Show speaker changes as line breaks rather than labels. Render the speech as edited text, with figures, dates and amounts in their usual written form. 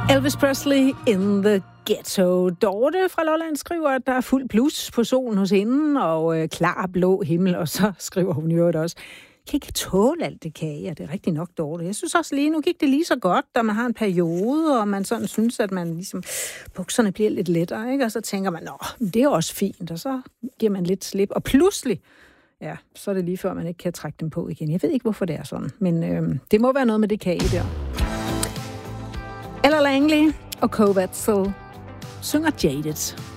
Elvis Presley in the ghetto. Dorte fra Lolland skriver, at der er fuld plus på solen hos hende, og klar blå himmel, og så skriver hun jo også, jeg kan ikke tåle alt det kage, og det er rigtig nok, Dorte. Jeg synes også lige, nu gik det lige så godt, da man har en periode, og man sådan synes, at man ligesom, bukserne bliver lidt lettere, ikke? Og så tænker man, det er også fint, og så giver man lidt slip, og pludselig, ja, så er det lige før, man ikke kan trække dem på igen. Jeg ved ikke, hvorfor det er sådan, men det må være noget med det kage der. Ella Langley og Kovacs synger Jaded.